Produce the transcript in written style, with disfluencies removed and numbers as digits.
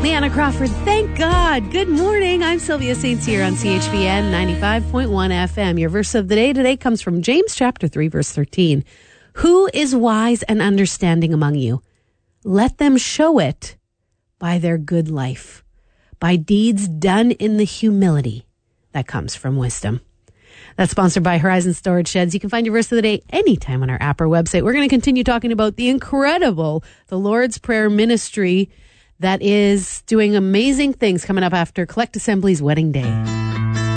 Leanna Crawford, thank God. Good morning. I'm Sylvia St. Cyr on CHBN 95.1 FM. Your verse of the day today comes from James chapter 3, verse 13. Who is wise and understanding among you? Let them show it by their good life, by deeds done in the humility that comes from wisdom. That's sponsored by Horizon Storage Sheds. You can find your verse of the day anytime on our app or website. We're going to continue talking about the Lord's Prayer Ministry that is doing amazing things coming up after Collect Assembly's Wedding Day.